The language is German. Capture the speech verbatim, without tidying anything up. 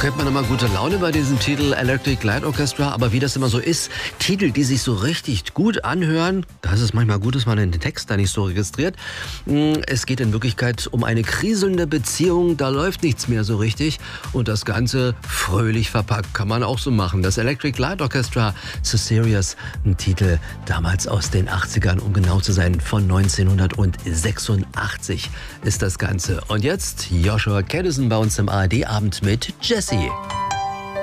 kriegt man immer gute Laune bei diesem Titel Electric Light Orchestra. Aber wie das immer so ist, Titel, die sich so richtig gut anhören, da ist es manchmal gut, dass man den Text da nicht so registriert. Es geht in Wirklichkeit um eine kriselnde Beziehung, da läuft nichts mehr so richtig. Und das Ganze fröhlich verpackt, kann man auch so machen. Das Electric Light Orchestra, So Serious, ein Titel damals aus den achtzigern, um genau zu sein, von neunzehnhundertsechsundachtzig ist das Ganze. Und jetzt Joshua Caddison bei uns im A R D-Abend mit Jessie.